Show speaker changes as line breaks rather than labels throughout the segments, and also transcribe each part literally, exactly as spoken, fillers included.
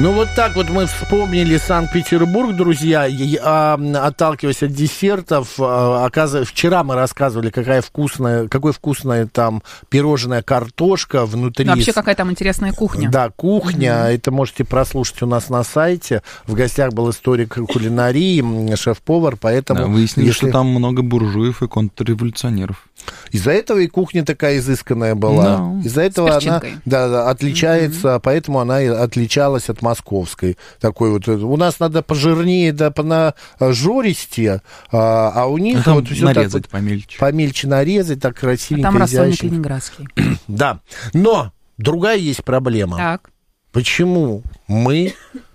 Ну, вот так вот мы вспомнили Санкт-Петербург, друзья. И, а, отталкиваясь Санкт-Петербург, друзья, и, а, отталкиваясь от десертов, а, оказывается, вчера мы рассказывали, какая вкусная, какой вкусная там пирожная картошка внутри.
Ну, вообще, какая там интересная кухня.
Да, кухня.
Mm-hmm.
Это можете прослушать у нас на сайте. В гостях был историк кулинарии, шеф-повар, поэтому...
Да, выяснили,
если...
что там много буржуев и контрреволюционеров.
Из-за этого и кухня такая изысканная была. No. Из-за этого она да, отличается, mm-hmm. поэтому она и отличалась от московской. Такой вот. У нас надо пожирнее, да, понажористее, а, а у них
а
вот все
нарезать
так вот,
помельче.
Помельче нарезать, так красивенько,
а там рассольник
изящненько.
ленинградский.
Да, но другая есть проблема.
Так.
Почему мы...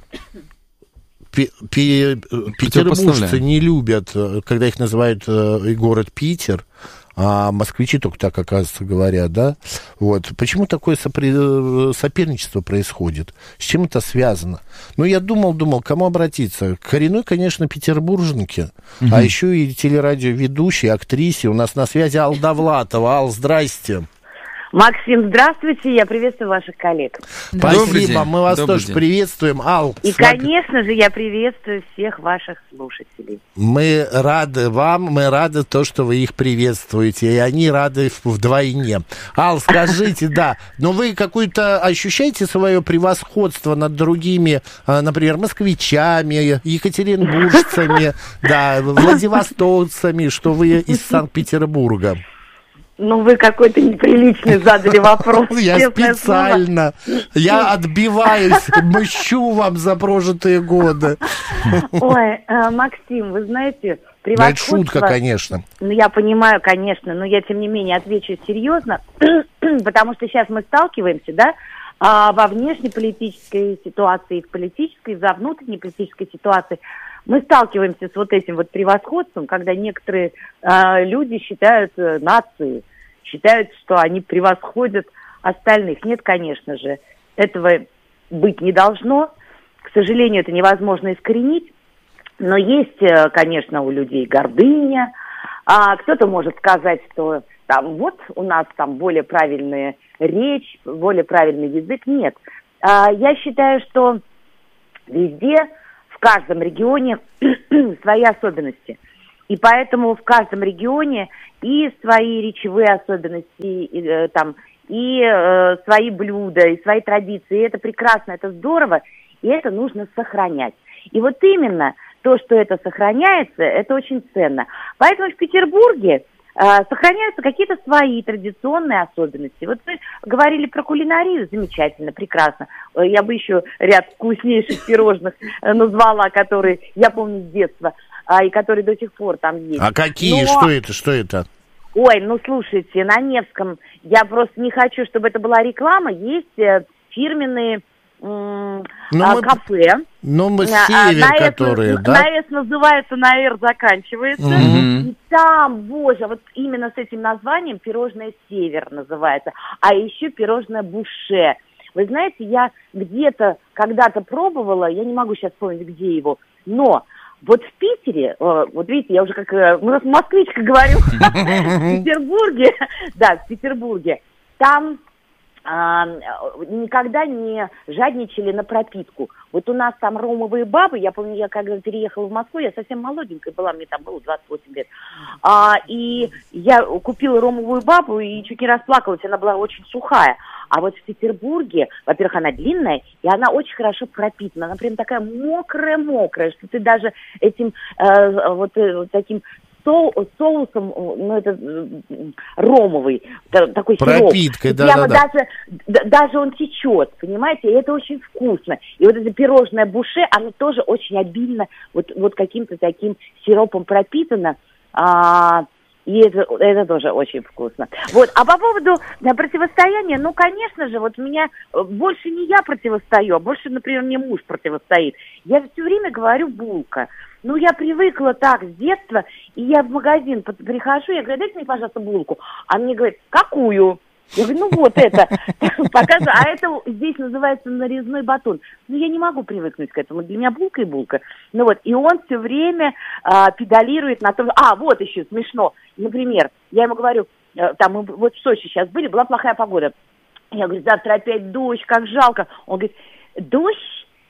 Петербуржцы не любят, когда их называют э, город Питер, а москвичи только так, оказывается, говорят, да? Вот. Почему такое сопри... соперничество происходит? С чем это связано? Ну, я думал, думал, к кому обратиться? К коренной, конечно, петербурженке, угу. а еще и телерадиоведущей, актрисе. У нас на связи Алла Довлатова. Ал, здрасте.
Максим, здравствуйте, я приветствую ваших коллег.
Спасибо, мы вас Добрый тоже день. Приветствуем. Ал,
и, смотри... конечно же, я приветствую всех ваших слушателей.
Мы рады вам, мы рады то, что вы их приветствуете, и они рады вдвойне. Ал, скажите, да, но вы какое-то ощущаете свое превосходство над другими, например, москвичами, екатеринбуржцами, да, владивостокцами, что вы из Санкт-Петербурга?
Ну, вы какой-то неприличный задали вопрос.
Я специально. Я отбиваюсь, мщу вам за прожитые годы.
Ой, Максим, вы знаете, превосходство...
Это шутка, конечно.
Ну, я понимаю, конечно, но я, тем не менее, отвечу серьезно, потому что сейчас мы сталкиваемся, да, во внешнеполитической ситуации, в политической, за внутреннеполитической ситуации. Мы сталкиваемся с вот этим вот превосходством, когда некоторые э, люди считают э, нации, считают, что они превосходят остальных. Нет, конечно же, этого быть не должно. К сожалению, это невозможно искоренить. Но есть, э, конечно, у людей гордыня. А кто-то может сказать, что там вот у нас там более правильная речь, более правильный язык. Нет. А, я считаю, что везде... В каждом регионе свои особенности. И поэтому в каждом регионе и свои речевые особенности, и, э, там, и э, свои блюда, и свои традиции. И это прекрасно, это здорово, и это нужно сохранять. И вот именно то, что это сохраняется, это очень ценно. Поэтому в Петербурге сохраняются какие-то свои традиционные особенности. Вот вы говорили про кулинарию, замечательно, прекрасно. Я бы еще ряд вкуснейших пирожных назвала, которые я помню с детства, и которые до сих пор там есть.
А какие? Но... Что это? Что это?
Ой, ну слушайте, на Невском, я просто не хочу, чтобы это была реклама, есть фирменные м- а, кафе.
Ну, мы север,
на
которые,
S,
да?
На S называется, на R заканчивается. Mm-hmm. И там, боже, вот именно с этим названием пирожное «Север» называется. А еще пирожное «Буше». Вы знаете, я где-то когда-то пробовала, я не могу сейчас вспомнить, где его, но вот в Питере, вот видите, я уже как москвичка говорю, в Петербурге, да, в Петербурге, там... А, никогда не жадничали на пропитку. Вот у нас там ромовые бабы, я помню, я когда переехала в Москву, я совсем молоденькая была, мне там было двадцать восемь лет, а, и я купила ромовую бабу и чуть не расплакалась, она была очень сухая. А вот в Петербурге, во-первых, она длинная, и она очень хорошо пропитана, она прям такая мокрая-мокрая, что ты даже этим э, вот, вот таким соусом, ну, это ромовый, такой сироп.
Пропиткой, да,
прямо
да, да.
Даже, даже он течет, понимаете, и это очень вкусно. И вот это пирожное «Буше», оно тоже очень обильно вот, вот каким-то таким сиропом пропитано, а, и это, это тоже очень вкусно. Вот. А по поводу противостояния, ну, конечно же, вот меня больше не я противостою, а больше, например, мне муж противостоит. Я все время говорю «булка». Ну, я привыкла так с детства, и я в магазин прихожу, я говорю, дайте мне, пожалуйста, булку. А мне говорят, какую? Я говорю, ну вот это. Показываю. А это здесь называется нарезной батон. Ну, я не могу привыкнуть к этому. Для меня булка и булка. Ну вот, и он все время а, педалирует на том... А, вот еще смешно. Например, я ему говорю, там мы вот в Сочи сейчас были, была плохая погода. Я говорю, завтра опять дождь, как жалко. Он говорит, дождь?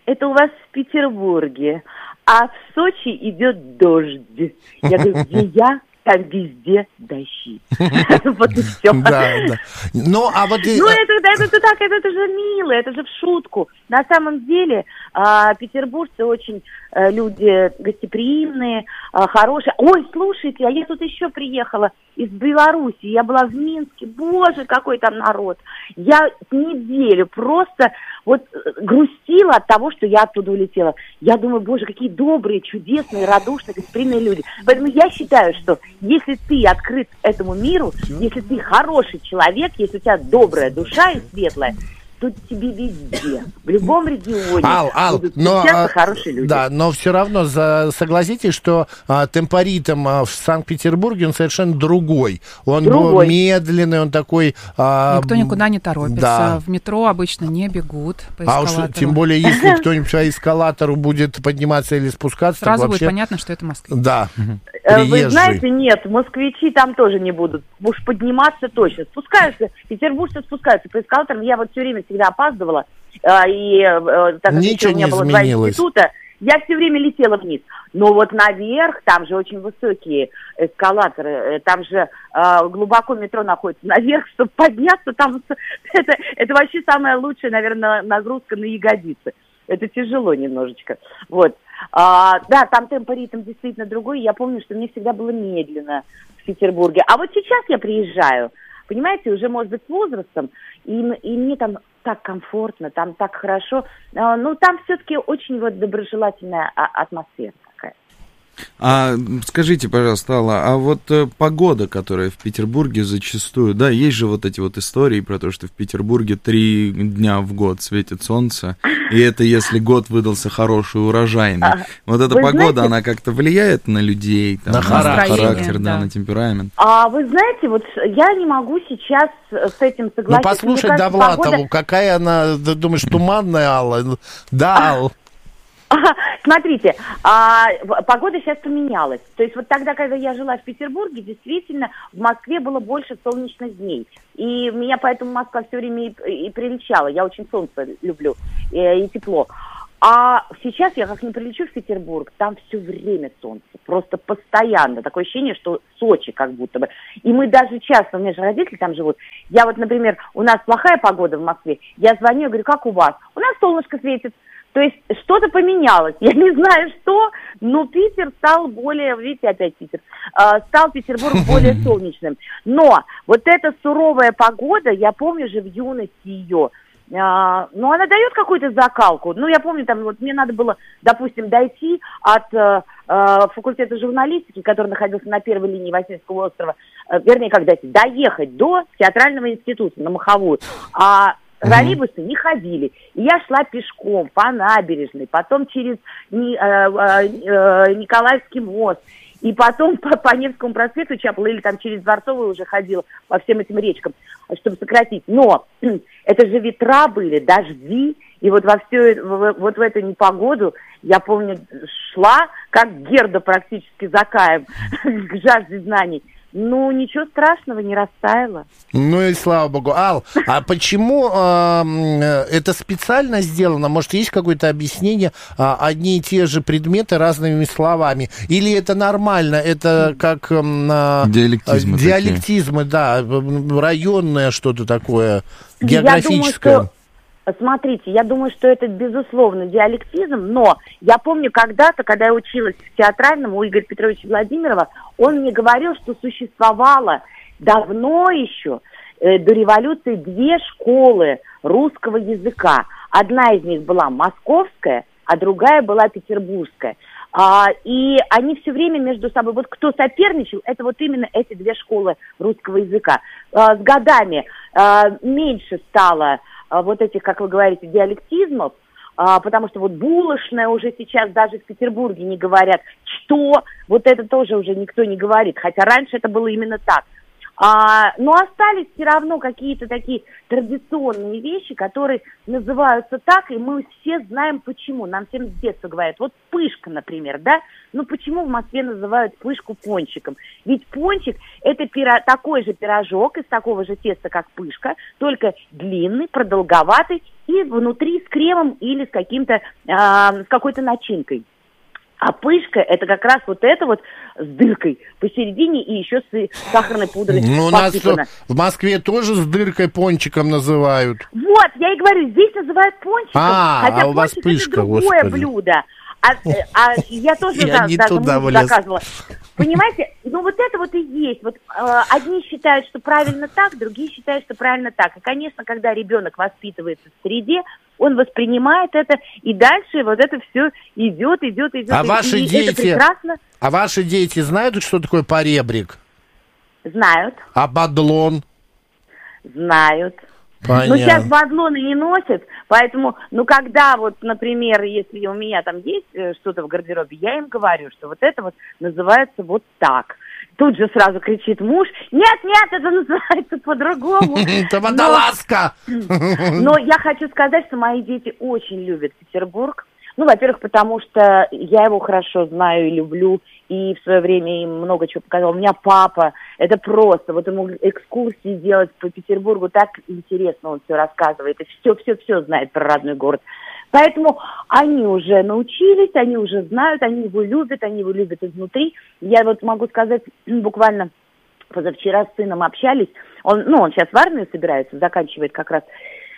это у вас в Петербурге, а в Сочи идет дождь. Я говорю, где я? Там везде дожди. Вот и все.
Да, да. Ну, а вот...
Ну, это, это, это так, это, это же мило, это же в шутку. На самом деле, а, петербуржцы очень а, люди гостеприимные, а, хорошие. Ой, слушайте, а я тут еще приехала из Беларуси, я была в Минске. Боже, какой там народ. Я неделю просто вот грустила от того, что я оттуда улетела. Я думаю, боже, какие добрые, чудесные, радушные, гостеприимные люди. Поэтому я считаю, что если ты открыт этому миру, если ты хороший человек, если у тебя добрая душа и светлая, тут тебе везде, в любом регионе
Ал, Ал,
будут
но,
встречаться хорошие люди.
Да, но все равно за, согласитесь, что а, темпоритм а, в Санкт-Петербурге, он совершенно другой. Он
другой.
медленный, он такой... А,
Никто никуда не торопится.
Да.
В метро обычно не бегут по эскалатору.
А уж тем более, если кто-нибудь по эскалатору будет подниматься или спускаться,
сразу
так вообще...
будет понятно, что это Москва.
Да.
Вы знаете, нет, москвичи там тоже не будут. Уж подниматься точно. Спускаются, петербуржцы спускаются по эскалаторам. Я вот все время всегда опаздывала. И так как
ничего
у меня
не
было два
изменилось.
института, я все время летела вниз. Но вот наверх, там же очень высокие эскалаторы, там же э, глубоко метро находится. Наверх, чтобы подняться, там это, это вообще самая лучшая, наверное, нагрузка на ягодицы. Это тяжело немножечко. Вот. А, да, там темпоритм действительно другой. Я помню, что мне всегда было медленно в Петербурге. А вот сейчас я приезжаю, понимаете, уже, может быть, с возрастом, и, и мне там так комфортно, там так хорошо. А, ну, там все-таки очень вот доброжелательная атмосфера такая.
А скажите, пожалуйста, Алла, а вот э, погода, которая в Петербурге зачастую, да, есть же вот эти вот истории про то, что в Петербурге три дня в год светит солнце, и это если год выдался хороший, урожайный. А, вот эта погода, знаете, она как-то влияет на людей, там,
на
характер, характер
да.
да, на темперамент?
А вы знаете, вот я не могу сейчас с этим согласиться.
Ну, послушай кажется, Довлатову, погода... какая она, ты думаешь, туманная, Алла? Да, Алла.
Смотрите, а, погода сейчас поменялась. То есть вот тогда, когда я жила в Петербурге, действительно, в Москве было больше солнечных дней. И меня поэтому Москва все время и, и приличала. Я очень солнце люблю и, и тепло. А сейчас я как не прилечу в Петербург, там все время солнце, просто постоянно. Такое ощущение, что Сочи как будто бы. И мы даже часто, у меня же родители там живут, я вот, например, у нас плохая погода в Москве, я звоню, говорю, как у вас? У нас солнышко светит. То есть что-то поменялось. Я не знаю что, но Питер стал более, видите, опять Питер, э, стал Петербург более солнечным. Но вот эта суровая погода, я помню же в юности ее, э, ну она дает какую-то закалку. Ну я помню, там вот мне надо было, допустим, дойти от э, э, факультета журналистики, который находился на первой линии Васильевского острова, э, вернее, как дойти, доехать до театрального института на Маховую. А троллейбусы не ходили. И я шла пешком по набережной, потом через Ни, э, э, Николаевский мост, и потом по, по Невскому проспекту чапала, или там через Дворцовую уже ходила по всем этим речкам, чтобы сократить. Но это же ветра были, дожди, и вот во все, вот в эту непогоду, я помню, шла, как Герда практически за Каем, к жажде знаний. Ну, ничего страшного, не растаяло.
Ну и слава богу. Ал, а почему э, это специально сделано? Может, есть какое-то объяснение? Э, одни и те же предметы разными словами? Или это нормально? Это как... Э,
диалектизмы.
Диалектизмы, такие. Да. Районное что-то такое, географическое.
Я думаю, что... Смотрите, я думаю, что это, безусловно, диалектизм, но я помню когда-то, когда я училась в театральном у Игоря Петровича Владимирова, он мне говорил, что существовало давно еще, э, до революции, две школы русского языка. Одна из них была московская, а другая была петербургская. А, и они все время между собой, вот кто соперничал, это вот именно эти две школы русского языка. А, с годами а, меньше стало вот этих, как вы говорите, диалектизмов, а, потому что вот булочная уже сейчас даже в Петербурге не говорят, что, вот это тоже уже никто не говорит, хотя раньше это было именно так. А, но остались все равно какие-то такие традиционные вещи, которые называются так, и мы все знаем почему. Нам всем с детства говорят, вот пышка, например, да? Ну почему в Москве называют пышку пончиком? Ведь пончик – это пиро... такой же пирожок из такого же теста, как пышка, только длинный, продолговатый и внутри с кремом или с, каким-то, а, с какой-то начинкой. А пышка – это как раз вот это вот с дыркой посередине и еще с сахарной пудрой.
Ну, у нас что, в Москве тоже с дыркой пончиком называют.
Вот, я и говорю, здесь называют пончиком,
а,
хотя
а у вас
пончик
пышка,
это другое
господи.
блюдо. А, а я тоже
я
да, даже заказывала. Понимаете, ну вот это вот и есть. Вот э, одни считают, что правильно так, другие считают, что правильно так. И, конечно, когда ребенок воспитывается в среде, он воспринимает это, и дальше вот это все идет, идет, идет.
А
и,
ваши
и
дети,
это прекрасно.
А ваши дети знают, что такое поребрик?
Знают.
А бадлон?
Знают.
Понятно.
Но сейчас бадлоны не носят, поэтому, ну, когда вот, например, если у меня там есть что-то в гардеробе, я им говорю, что вот это вот называется вот так. Тут же сразу кричит муж, нет, нет, это называется по-другому.
Это водолазка.
Но я хочу сказать, что мои дети очень любят Петербург. Ну, во-первых, потому что я его хорошо знаю и люблю, и в свое время им много чего показал. У меня папа, это просто, вот ему экскурсии делать по Петербургу, так интересно он все рассказывает, и все-все-все знает про родной город. Поэтому они уже научились, они уже знают, они его любят, они его любят изнутри. Я вот могу сказать, буквально позавчера с сыном общались, он, ну, он сейчас в армию собирается, заканчивает как раз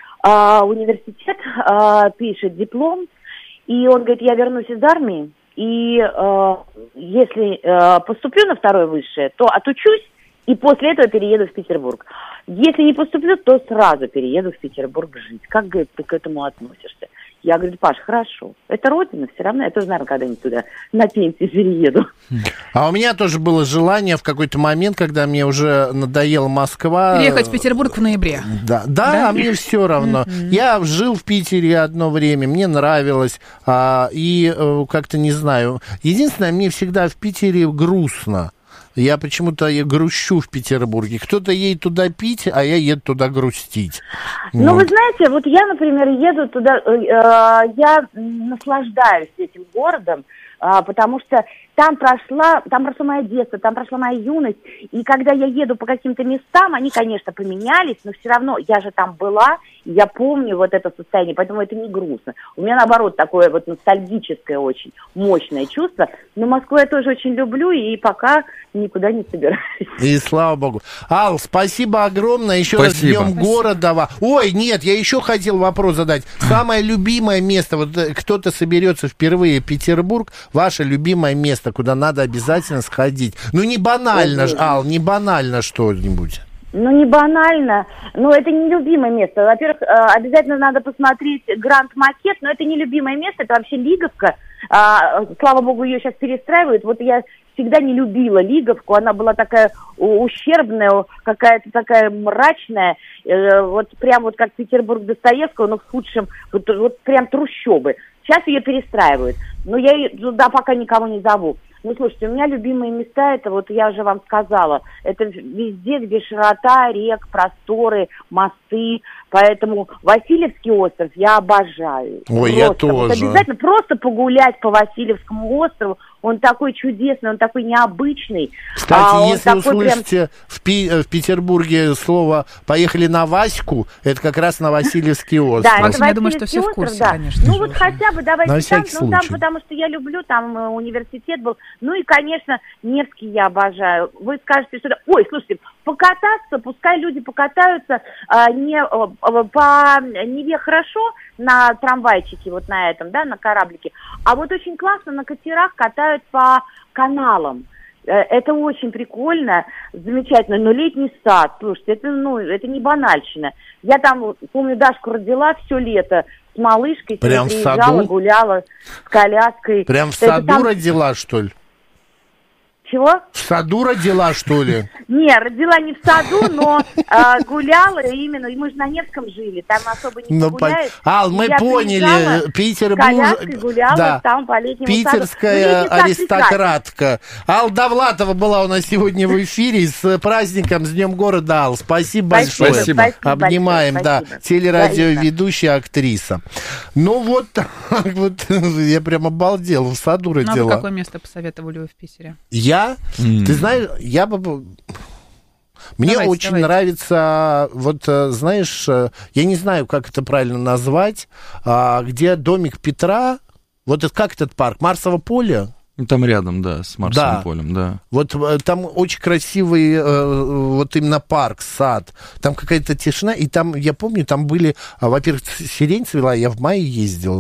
а, университет, а, пишет диплом, и он говорит, я вернусь из армии, и э, если э, поступлю на второе высшее, то отучусь, и после этого перееду в Петербург. Если не поступлю, то сразу перееду в Петербург жить. Как, говорит, ты к этому относишься? Я говорю, Паш, хорошо, это родина, все равно я тоже, наверное, когда-нибудь туда на пенсию перееду.
А у меня тоже было желание в какой-то момент, когда мне уже надоела Москва...
Переехать в Петербург в ноябре.
Да, да, да? Мне все равно. Mm-hmm. Я жил в Питере одно время, мне нравилось, а, и как-то не знаю. Единственное, мне всегда в Питере грустно. Я почему-то я грущу в Петербурге. Кто-то едет туда пить, а я еду туда грустить.
Ну, вот. Вы знаете, вот я, например, еду туда, э, я наслаждаюсь этим городом, э, потому что там прошла, там прошло мое детство, там прошла моя юность, и когда я еду по каким-то местам, они, конечно, поменялись, но все равно я же там была, и я помню вот это состояние, поэтому это не грустно. У меня, наоборот, такое вот ностальгическое очень мощное чувство, но Москву я тоже очень люблю, и пока никуда не собираюсь.
И слава богу. Ал, спасибо огромное, еще
спасибо.
раз Днем города. Ой, нет, я еще хотел вопрос задать. Самое любимое место, вот кто-то соберется впервые в Петербург, ваше любимое место, куда надо обязательно сходить. Ну, не банально, Ой, Ал, не банально что-нибудь.
Ну, не банально, но это не любимое место. Во-первых, обязательно надо посмотреть Гранд Макет, но это не любимое место, это вообще Лиговка. Слава богу, ее сейчас перестраивают. Вот я всегда не любила Лиговку, она была такая ущербная, какая-то такая мрачная, вот прям вот как Петербург Достоевского, но в худшем, вот, вот прям трущобы. Сейчас ее перестраивают, но я туда пока никого не зову. Ну, слушайте, у меня любимые места, это вот я же вам сказала, это везде, где широта рек, просторы, мосты, поэтому Васильевский остров я обожаю.
Ой,
просто.
я тоже.
Вот обязательно просто погулять по Васильевскому острову, он такой чудесный, он такой необычный.
Кстати,
а
если услышите
прям...
в, Пи- в Петербурге слово «поехали на Ваську», это как раз на Васильевский остров.
Да, это
я думаю, что все в курсе,
да.
конечно.
Ну вот хотя бы давайте
на
там,
всякий
ну там,
случай.
потому что я люблю, там э, университет был. Ну и, конечно, Невский я обожаю. Вы скажете, что... Ой, слушайте, покататься, пускай люди покатаются э, не, э, по Неве хорошо на трамвайчике, вот на этом, да, на кораблике, а вот очень классно на катерах катают по каналам. Это очень прикольно, замечательно, но летний сад, слушайте, это, ну, это не банальщина. Я там, помню, Дашку родила все лето с малышкой,
прям
приезжала, гуляла с коляской.
Прям в
это
саду
там...
родила, что ли?
Чего?
В саду родила, что ли?
Не, родила не в саду, но э, гуляла именно, и мы же на Невском жили, там особо не
ну,
погуляешь.
По... Ал, мы поняли, Петербург...
гуляла
да.
там по летнему
Питерская
саду.
аристократка. Ал Довлатова была у нас сегодня в эфире. С праздником, с Днем города, Ал. Спасибо,
спасибо
большое.
Спасибо.
Обнимаем,
большое,
да.
спасибо.
Телерадиоведущая, актриса. Ну вот так вот, я прям обалдел, в саду родила.
Ну, а вы какое место посоветовали вы в Питере?
Я? Mm. Ты знаешь, я бы... Мне давайте, очень давайте. нравится, вот, знаешь, я не знаю, как это правильно назвать, где домик Петра, вот это, как этот парк, Марсово поле?
Там рядом, да, с Марсовым
да.
полем, да.
Вот там очень красивый, вот именно парк, сад, там какая-то тишина, и там, я помню, там были, во-первых, сирень цвела, я в мае ездил,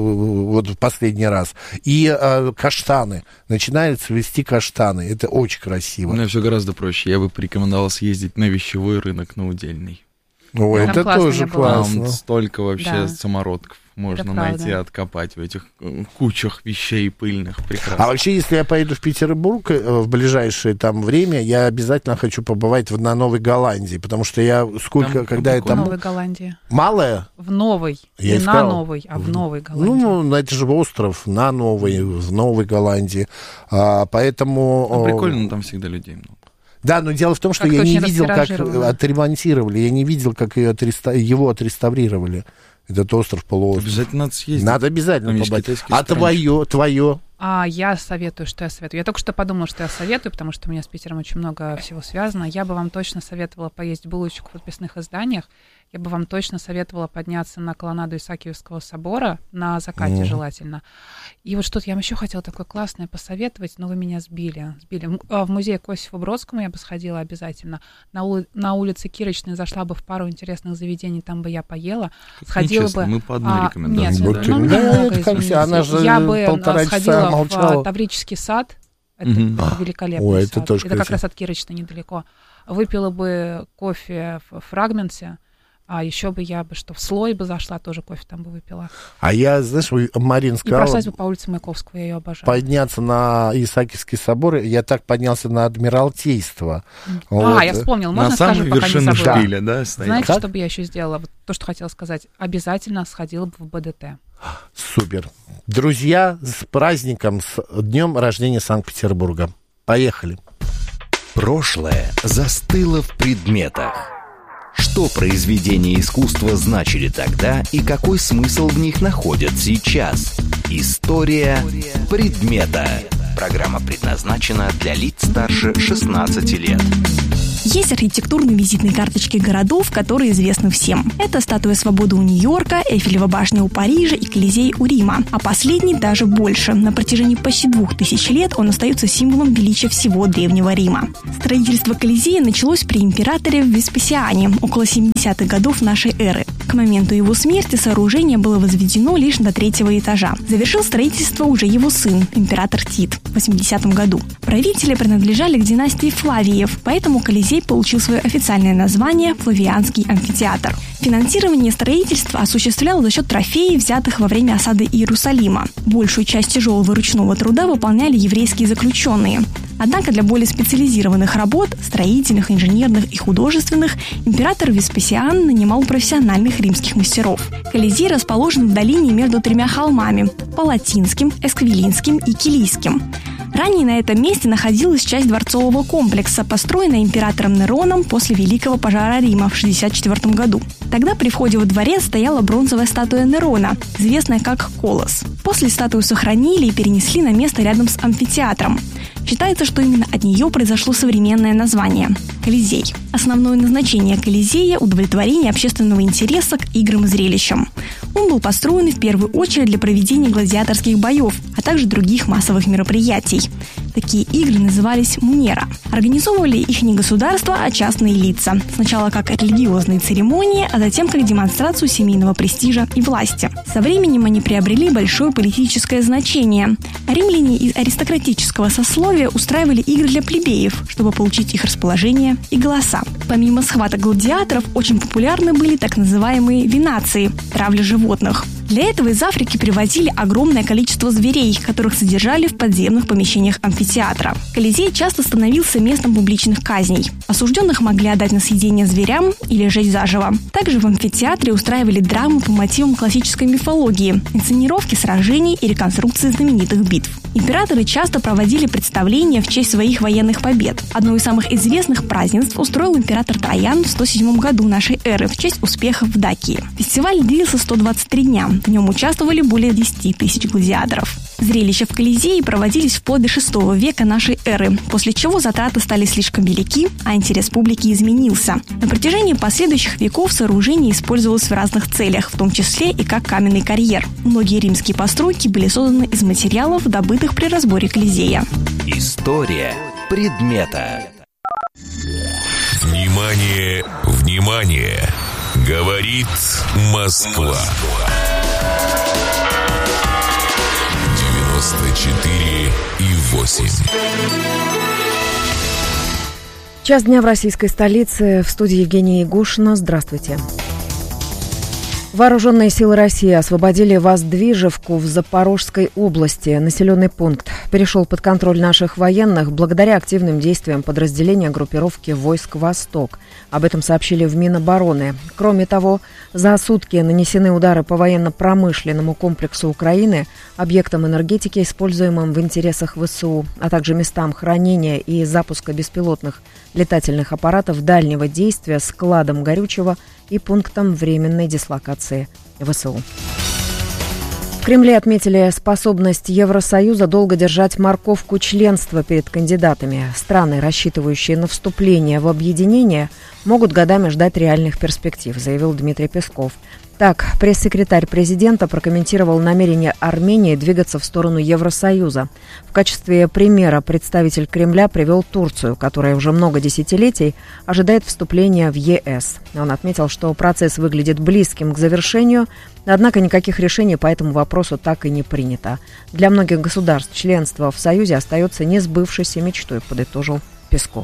вот в последний раз, и каштаны, начинают цвести каштаны, это очень красиво.
Ну, все гораздо проще, я бы порекомендовал съездить на вещевой рынок на Удельный.
Ой, там это тоже классно.
Там столько вообще
да.
самородков можно
это
найти,
правда.
Откопать в этих кучах вещей пыльных, прекрасных.
А вообще, если я поеду в Петербург в ближайшее там время, я обязательно хочу побывать на Новой Голландии, потому что я сколько,
там,
когда я там...
В Новой Голландии.
Малая?
В Новой.
Я
не
искал.
на Новой, а в Новой Голландии.
Ну, это же остров на Новой, в Новой Голландии. А, поэтому...
Ну, прикольно, там всегда людей много.
Да, но дело в том, что
как
я не видел, как отремонтировали, я не видел, как ее отреста... его отреставрировали, этот остров, полуостров.
Обязательно надо съездить.
Надо обязательно побывать. А твое, твое?
А я советую, что я советую. Я только что подумала, что я советую, потому что у меня с Питером очень много всего связано. Я бы вам точно советовала поесть булочку в подписных изданиях. Я бы вам точно советовала подняться на колоннаду Исаакиевского собора, на закате mm. желательно. И вот что-то я вам еще хотела такое классное посоветовать, но вы меня сбили. сбили. В музей к Осипу Бродскому я бы сходила обязательно. На, ули... на улице Кирочной зашла бы в пару интересных заведений, там бы я поела.
Как
сходила
нечестно,
бы...
мы по одной
а,
рекомендации.
Нет, ну, немного, извините.
Она же
я бы
полтора
сходила
часа молчала.
в Таврический сад. Это
mm-hmm.
великолепный
Ой,
сад.
это, тоже
это как раз от Кирочной недалеко. Выпила бы кофе в фрагменте. А еще бы я бы что, в слой бы зашла, тоже кофе там бы выпила.
А я, знаешь, Марин сказала...
И прошлась бы по улице Маяковского, я ее обожаю.
Подняться на Исаакиевский собор, я так поднялся на Адмиралтейство.
А,
вот.
я вспомнила, можно
на
скажу, пока не забыла?
шпиля, да,
Знаете,
как?
что бы я еще сделала? Вот то, что хотела сказать. Обязательно сходила бы в БДТ.
Супер. Друзья, с праздником, с днем рождения Санкт-Петербурга. Поехали.
Прошлое застыло в предметах. Что произведения искусства значили тогда и какой смысл в них находят сейчас? История предмета. Программа предназначена для лиц старше шестнадцати лет.
Есть архитектурные визитные карточки городов, которые известны всем. Это статуя свободы у Нью-Йорка, Эйфелева башня у Парижа и Колизей у Рима. А последний даже больше. На протяжении почти двух тысяч лет он остается символом величия всего Древнего Рима. Строительство Колизея началось при императоре Веспасиане около семидесятых годов нашей эры. К моменту его смерти сооружение было возведено лишь до третьего этажа. Завершил строительство уже его сын, император Тит, в восьмидесятом году. Правители принадлежали к династии Флавиев, поэтому Колизей получил свое официальное название Флавианский амфитеатр. Финансирование строительства осуществлялось за счет трофеев, взятых во время осады Иерусалима. Большую часть тяжелого ручного труда выполняли еврейские заключенные. Однако для более специализированных работ, строительных, инженерных и художественных, император Веспасиан нанимал профессиональных римских мастеров. Колизей расположен в долине между тремя холмами – Палатинским, Эсквилинским и Килийским. Ранее на этом месте находилась часть дворцового комплекса, построенная императором Нероном после Великого пожара Рима в шестьдесят четвёртом году. Тогда при входе во дворец стояла бронзовая статуя Нерона, известная как Колос. После статую сохранили и перенесли на место рядом с амфитеатром. Считается, что именно от нее произошло современное название – Колизей. Основное назначение Колизея – удовлетворение общественного интереса к играм и зрелищам. Он был построен в первую очередь для проведения гладиаторских боев, а также других массовых мероприятий. Такие игры назывались мунера. Организовывали их не государства, а частные лица. Сначала как религиозные церемонии, а затем как демонстрацию семейного престижа и власти. Со временем они приобрели большое политическое значение. Римляне из аристократического сословия устраивали игры для плебеев, чтобы получить их расположение и голоса. Помимо схваток гладиаторов, очень популярны были так называемые венации – травля животных. Для этого из Африки привозили огромное количество зверей, которых содержали в подземных помещениях амфитеатра. Колизей часто становился местом публичных казней. Осужденных могли отдать на съедение зверям или сжечь заживо. Также в амфитеатре устраивали драмы по мотивам классической мифологии, инсценировки сражений и реконструкции знаменитых битв. Императоры часто проводили представления в честь своих военных побед. Одно из самых известных празднеств устроил император Троян в сто седьмом году нашей эры в честь успехов в Дакии. Фестиваль длился сто двадцать три дня. В нем участвовали более десяти тысяч гладиаторов. Зрелища в Колизее проводились вплоть до шестого века нашей эры, после чего затраты стали слишком велики, а интерес публики изменился. На протяжении последующих веков сооружение использовалось в разных целях, в том числе и как каменный карьер. Многие римские постройки были созданы из материалов, добытых при разборе Колизея.
История предмета.
Внимание, внимание! Говорит Москва. девяносто четыре и восемь.
Час дня в российской столице. В студии Евгения Ягушина. Здравствуйте. Вооруженные силы России освободили Воздвижевку в Запорожской области. Населенный пункт перешел под контроль наших военных благодаря активным действиям подразделения группировки войск «Восток». Об этом сообщили в Минобороны. Кроме того, за сутки нанесены удары по военно-промышленному комплексу Украины, объектам энергетики, используемым в интересах ВСУ, а также местам хранения и запуска беспилотных летательных аппаратов дальнего действия, складам горючего и пунктам временной дислокации ВСУ. В Кремле отметили способность Евросоюза долго держать морковку членства перед кандидатами. Страны, рассчитывающие на вступление в объединение, могут годами ждать реальных перспектив, заявил Дмитрий Песков. Так, пресс-секретарь президента прокомментировал намерение Армении двигаться в сторону Евросоюза. В качестве примера представитель Кремля привел Турцию, которая уже много десятилетий ожидает вступления в ЕС. Он отметил, что процесс выглядит близким к завершению, однако никаких решений по этому вопросу так и не принято. Для многих государств членство в Союзе остается несбывшейся мечтой, подытожил Песков.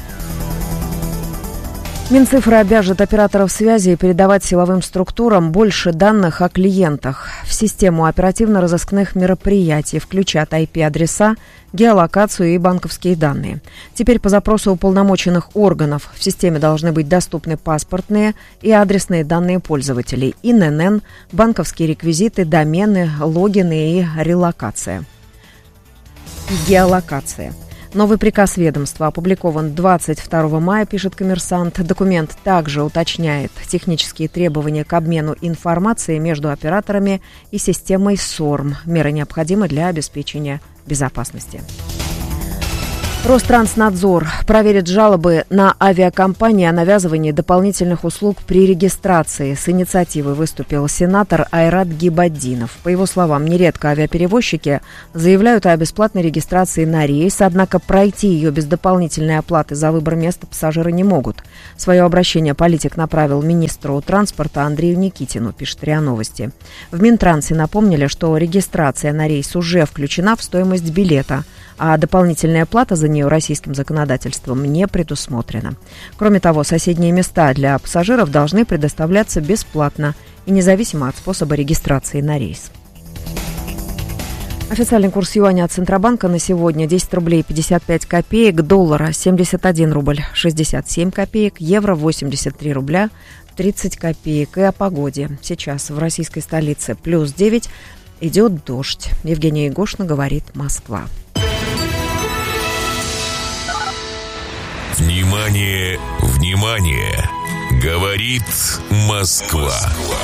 Минцифры обяжет операторов связи передавать силовым структурам больше данных о клиентах. В систему оперативно-розыскных мероприятий включат ай пи-адреса, геолокацию и банковские данные. Теперь по запросу уполномоченных органов в системе должны быть доступны паспортные и адресные данные пользователей, ин эн эн, банковские реквизиты, домены, логины и релокация. Геолокация. Новый приказ ведомства опубликован двадцать второго мая, пишет «Коммерсант». Документ также уточняет технические требования к обмену информацией между операторами и системой СОРМ. Меры необходимы для обеспечения безопасности. Ространснадзор проверит жалобы на авиакомпании о навязывании дополнительных услуг при регистрации. С инициативой выступил сенатор Айрат Гибаддинов. По его словам, нередко авиаперевозчики заявляют о бесплатной регистрации на рейс, однако пройти ее без дополнительной оплаты за выбор места пассажиры не могут. Свое обращение политик направил министру транспорта Андрею Никитину, пишет РИА Новости. В Минтрансе напомнили, что регистрация на рейс уже включена в стоимость билета, а дополнительная плата за нее российским законодательством не предусмотрена. Кроме того, соседние места для пассажиров должны предоставляться бесплатно и независимо от способа регистрации на рейс. Официальный курс юаня от Центробанка на сегодня десять рублей пятьдесят пять копеек, доллара семьдесят один рубль шестьдесят семь копеек, евро восемьдесят три рубля тридцать копеек. И о погоде. Сейчас в российской столице плюс девять, идет дождь. Евгения Ягушина, говорит Москва.
Внимание, внимание! Говорит Москва.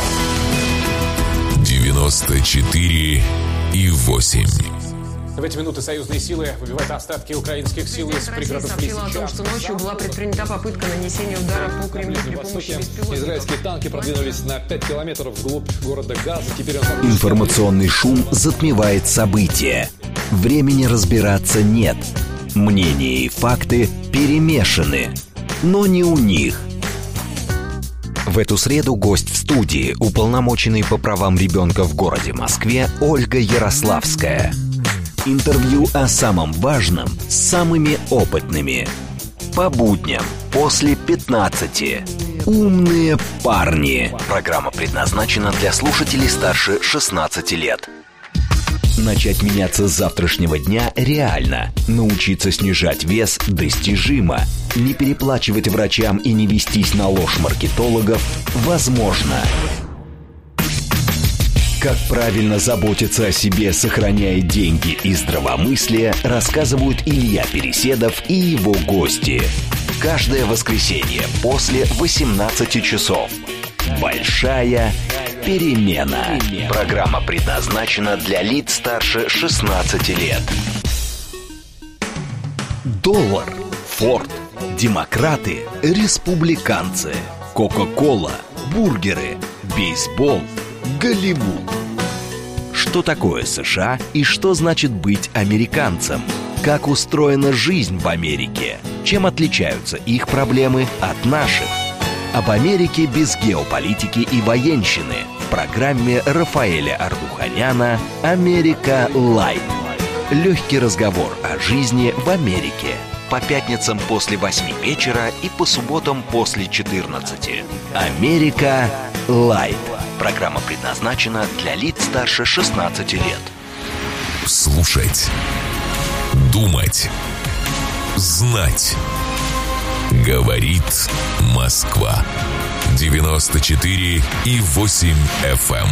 девяносто четыре и восемь.
В эти минуты союзные силы выбивают остатки украинских сил из пригородов Лисичанска.
Россия сообщила о том, что ночью была предпринята попытка нанесения удара по Кремлю при помощи беспилотников.
Израильские танки продвинулись на пять километров вглубь города Газа. Теперь он...
Информационный шум затмевает события. Времени разбираться нет. Мнения и факты перемешаны, но не у них. В эту среду гость в студии, уполномоченный по правам ребенка в городе Москве Ольга Ярославская. Интервью о самом важном с самыми опытными. По будням после пятнадцати. «Умные парни». Программа предназначена для слушателей старше шестнадцати лет. Начать меняться с завтрашнего дня реально. Научиться снижать вес достижимо. Не переплачивать врачам и не вестись на ложь маркетологов возможно. Как правильно заботиться о себе, сохраняя деньги и здравомыслие, рассказывают Илья Переседов и его гости. Каждое воскресенье после восемнадцати часов. Большая перемена. Программа предназначена для лиц старше шестнадцати лет. Доллар, Форд, демократы, республиканцы, Кока-кола, бургеры, бейсбол, Голливуд. Что такое США и что значит быть американцем? Как устроена жизнь в Америке? Чем отличаются их проблемы от наших? Об Америке без геополитики и военщины в программе Рафаэля Ардуханяна «Америка Лайт». Легкий разговор о жизни в Америке. По пятницам после восьми вечера и по субботам после четырнадцати. «Америка Лайт». Программа предназначена для лиц старше шестнадцати лет.
Слушать. Думать. Знать. Говорит Москва. девяносто четыре и восемь эф эм.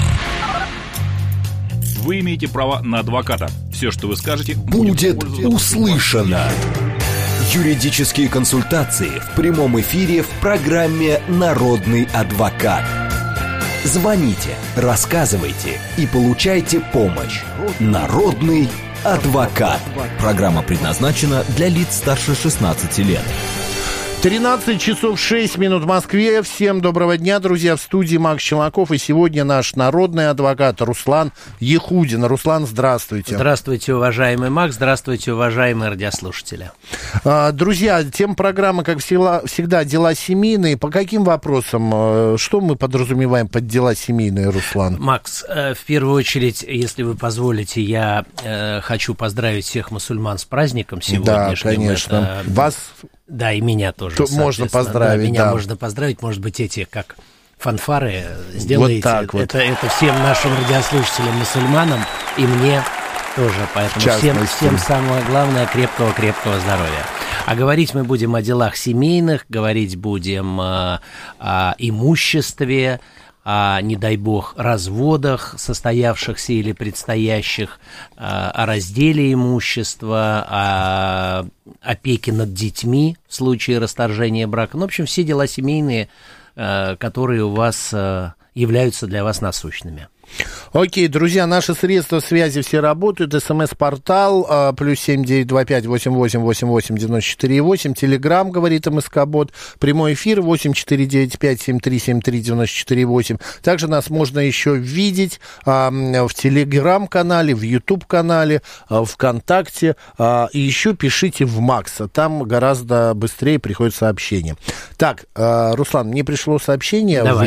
Вы имеете право на адвоката. Все, что вы скажете,
будет услышано. Юридические консультации в прямом эфире в программе «Народный адвокат». Звоните, рассказывайте и получайте помощь. Народный адвокат. Программа предназначена для лиц старше шестнадцати лет.
тринадцать часов шесть минут в Москве. Всем доброго дня, друзья. В студии Макс Челноков. И сегодня наш народный адвокат Руслан Ехудин. Руслан, здравствуйте.
Здравствуйте, уважаемый Макс. Здравствуйте, уважаемые радиослушатели.
Друзья, тема программы, как всегда, дела семейные. По каким вопросам? Что мы подразумеваем под дела семейные, Руслан?
Макс, в первую очередь, если вы позволите, я хочу поздравить всех мусульман с праздником сегодняшним.
Да, конечно.
Это...
Вас...
Да, и меня тоже.
То можно поздравить,
да. Меня
да.
можно поздравить, может быть, эти, как фанфары, сделаете.
Вот так вот.
Это, это всем нашим радиослушателям-мусульманам и мне тоже. Поэтому всем, всем самое главное — крепкого-крепкого здоровья. А говорить мы будем о делах семейных, говорить будем о, о имуществе, о, не дай бог, разводах, состоявшихся или предстоящих, о разделе имущества, о опеке над детьми в случае расторжения брака. Ну, в общем, все дела семейные, которые у вас являются для вас насущными.
Окей, друзья, наши средства связи все работают. СМС-портал плюс семь девять два пять восемь восемь восемь восемь девяносто четыре восемь. Телеграм, говорит МСК-бот. Прямой эфир восемь четыре девять пять семь три семь три девяносто четыре восемь. Также нас можно еще видеть а, в Телеграм-канале, в Ютуб-канале, а, ВКонтакте. А, и еще пишите в Макса. Там гораздо быстрее приходит сообщение. Так, а, Руслан, мне пришло сообщение.
Давай.